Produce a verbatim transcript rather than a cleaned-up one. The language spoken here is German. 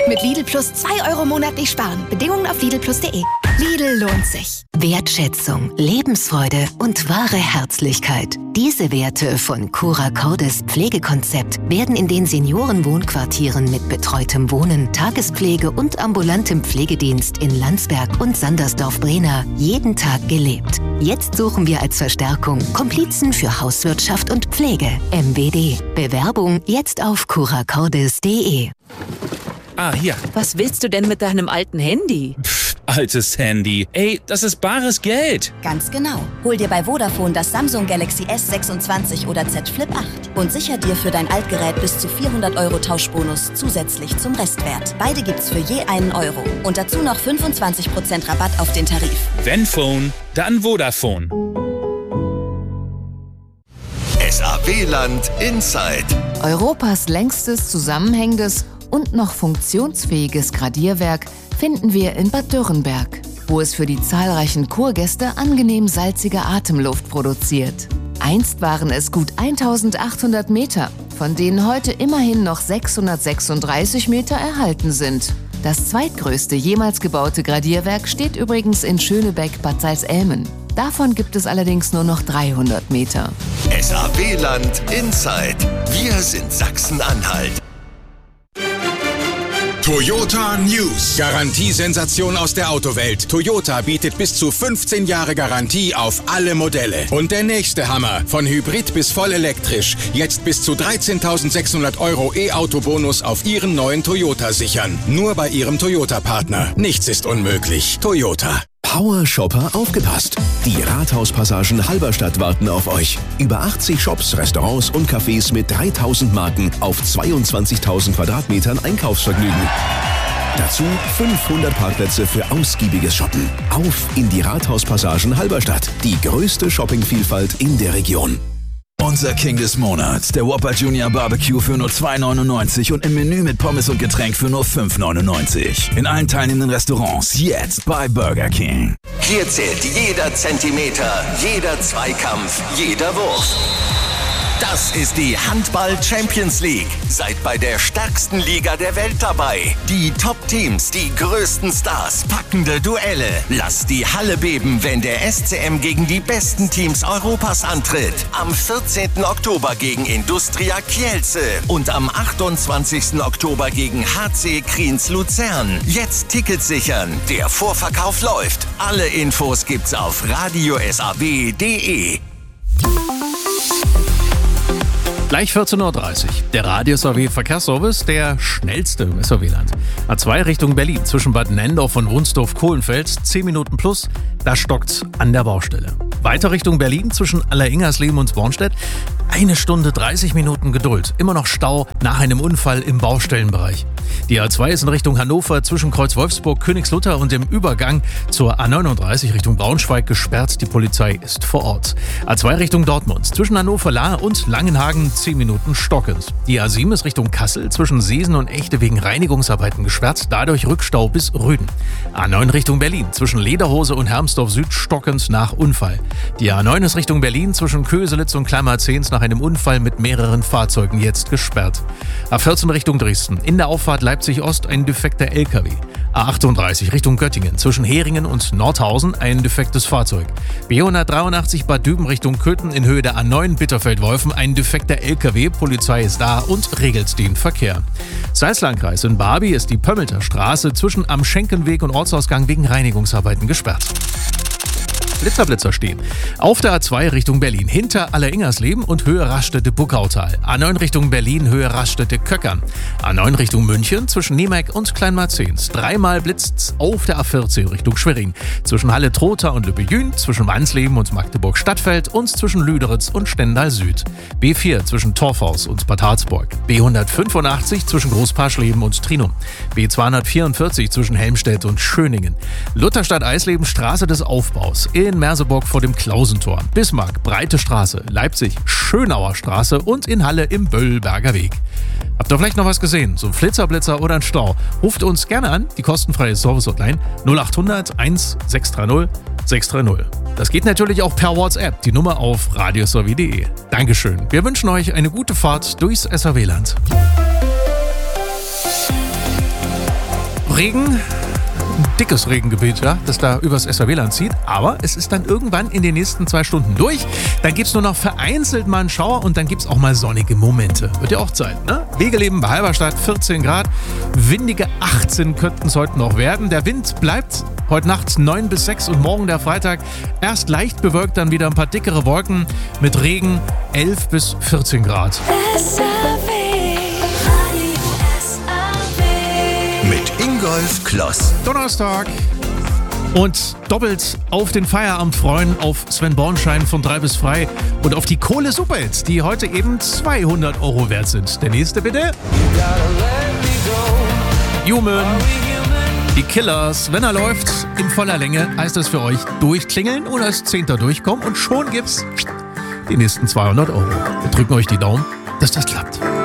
Mit Lidl Plus zwei Euro monatlich sparen. Bedingungen auf lidl plus punkt de. Lidl lohnt sich. Wertschätzung, Lebensfreude und wahre Herzlichkeit. Diese Werte von Cura Cordis Pflegekonzept werden in den Seniorenwohnquartieren mit betreutem Wohnen, Tagespflege und ambulantem Pflegedienst in Landsberg und Sandersdorf-Brena jeden Tag gelebt. Jetzt suchen wir als Verstärkung Komplizen für Hauswirtschaft und Pflege. M W D. Bewerbung jetzt auf cura cordis punkt de. Ah, hier. Was willst du denn mit deinem alten Handy? Pff, altes Handy. Ey, das ist bares Geld. Ganz genau. Hol dir bei Vodafone das Samsung Galaxy S sechsundzwanzig oder Z Flip acht und sicher dir für dein Altgerät bis zu vierhundert Euro Tauschbonus zusätzlich zum Restwert. Beide gibt's für je einen Euro. Und dazu noch fünfundzwanzig Prozent Rabatt auf den Tarif. Wenn Phone, dann Vodafone. S A W-Land Inside. Europas längstes, zusammenhängendes und noch funktionsfähiges Gradierwerk finden wir in Bad Dürrenberg, wo es für die zahlreichen Kurgäste angenehm salzige Atemluft produziert. Einst waren es gut eintausendachthundert Meter, von denen heute immerhin noch sechshundertsechsunddreißig Meter erhalten sind. Das zweitgrößte jemals gebaute Gradierwerk steht übrigens in Schönebeck-Bad Salzellmen. Davon gibt es allerdings nur noch dreihundert Meter. S A W-Land Inside. Wir sind Sachsen-Anhalt. Toyota News. Garantiesensation aus der Autowelt. Toyota bietet bis zu fünfzehn Jahre Garantie auf alle Modelle. Und der nächste Hammer. Von Hybrid bis voll elektrisch. Jetzt bis zu dreizehntausendsechshundert Euro E-Auto-Bonus auf Ihren neuen Toyota sichern. Nur bei Ihrem Toyota-Partner. Nichts ist unmöglich. Toyota. Power-Shopper, aufgepasst! Die Rathauspassagen Halberstadt warten auf euch. Über achtzig Shops, Restaurants und Cafés mit dreitausend Marken auf zweiundzwanzigtausend Quadratmetern Einkaufsvergnügen. Dazu fünfhundert Parkplätze für ausgiebiges Shoppen. Auf in die Rathauspassagen Halberstadt. Die größte Shoppingvielfalt in der Region. Unser King des Monats, der Whopper Junior Barbecue für nur zwei neunundneunzig und im Menü mit Pommes und Getränk für nur fünf neunundneunzig. In allen teilnehmenden Restaurants jetzt bei Burger King. Hier zählt jeder Zentimeter, jeder Zweikampf, jeder Wurf. Das ist die Handball-Champions League. Seid bei der stärksten Liga der Welt dabei. Die Top-Teams, die größten Stars, packende Duelle. Lasst die Halle beben, wenn der S C M gegen die besten Teams Europas antritt. Am vierzehnten Oktober gegen Industria Kielce und am achtundzwanzigsten Oktober gegen H C Kriens Luzern. Jetzt Tickets sichern. Der Vorverkauf läuft. Alle Infos gibt's auf radio s a w punkt de. Gleich vierzehn Uhr dreißig. Der Radio S A W Verkehrsservice, der schnellste im S A W-Land. A zwei Richtung Berlin, zwischen Bad Nendorf und Wunsdorf-Kohlenfels, zehn Minuten plus, da stockt's an der Baustelle. Weiter Richtung Berlin, zwischen Alleringersleben und Bornstedt, eine Stunde dreißig Minuten Geduld. Immer noch Stau nach einem Unfall im Baustellenbereich. Die A zwei ist in Richtung Hannover zwischen Kreuz Wolfsburg, Königslutter und dem Übergang zur A neununddreißig Richtung Braunschweig gesperrt. Die Polizei ist vor Ort. A zwei Richtung Dortmund zwischen Hannover-Lahr und Langenhagen zehn Minuten stockend. Die A sieben ist Richtung Kassel zwischen Seesen und Echte wegen Reinigungsarbeiten gesperrt. Dadurch Rückstau bis Rüden. A neun Richtung Berlin zwischen Lederhose und Hermsdorf Süd stockend nach Unfall. Die A neun ist Richtung Berlin zwischen Köselitz und Klammerzehns nach einem Unfall mit mehreren Fahrzeugen jetzt gesperrt. A vierzehn Richtung Dresden. In der Auffahrt Leipzig Ost ein defekter L K W. A achtunddreißig Richtung Göttingen. Zwischen Heringen und Nordhausen ein defektes Fahrzeug. B hundertdreiundachtzig Bad Düben Richtung Köthen in Höhe der A neun Bitterfeld-Wolfen ein defekter L K W. Polizei ist da und regelt den Verkehr. Salzlandkreis in Barby ist die Pömmelter Straße zwischen Am Schenkenweg und Ortsausgang wegen Reinigungsarbeiten gesperrt. Blitzerblitzer stehen. Auf der A zwei Richtung Berlin, hinter Alleringersleben und Höhe Raststätte-Buckautal. A neun Richtung Berlin, Höhe Raststätte-Köckern. A neun Richtung München, zwischen Niemeck und Kleinmarzens. Dreimal blitzt's auf der A vierzehn Richtung Schwerin. Zwischen Halle-Trotha und Lübbejün, zwischen Wansleben und Magdeburg-Stadtfeld und zwischen Lüderitz und Stendal Süd. B vier zwischen Torfhaus und Bad Harzburg. B hundertfünfundachtzig zwischen Großparschleben und Trinum. B zweihundertvierundvierzig zwischen Helmstedt und Schöningen. Lutherstadt-Eisleben, Straße des Aufbaus. In Merseburg vor dem Klausentor. Bismarck, Breite Straße. Leipzig, Schönauer Straße und in Halle im Böllberger Weg. Habt ihr vielleicht noch was gesehen? So ein Flitzerblitzer oder ein Stau? Ruft uns gerne an, die kostenfreie Service-Hotline null achthundert eins sechs drei null sechs drei null. Das geht natürlich auch per WhatsApp, die Nummer auf radio s a w punkt de. Dankeschön. Wir wünschen euch eine gute Fahrt durchs S A W-Land. Regen. Ein dickes Regengebiet, ja, das da übers S V W-Land zieht. Aber es ist dann irgendwann in den nächsten zwei Stunden durch. Dann gibt es nur noch vereinzelt mal einen Schauer und dann gibt es auch mal sonnige Momente. Wird ja auch Zeit, ne? Wegeleben bei Halberstadt, vierzehn Grad. Windige achtzehn könnten es heute noch werden. Der Wind bleibt heute Nacht neun bis sechs und morgen der Freitag erst leicht bewölkt, dann wieder ein paar dickere Wolken mit Regen elf bis vierzehn Grad. Mit Ingolf Kloss. Donnerstag. Und doppelt auf den Feierabend freuen, auf Sven Bornschein von drei bis frei und auf die Kohle Superhits, die heute eben zweihundert Euro wert sind. Der nächste bitte. Human. Die Killers. Wenn er läuft in voller Länge, heißt das für euch durchklingeln oder als Zehnter durchkommen und schon gibt's die nächsten zweihundert Euro. Wir drücken euch die Daumen, dass das klappt.